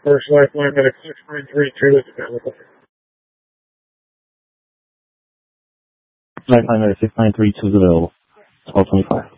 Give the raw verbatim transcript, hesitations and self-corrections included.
First Lifeline Medic six nine three two is available. Lifeline Medic six nine three two is available. twelve twenty-five.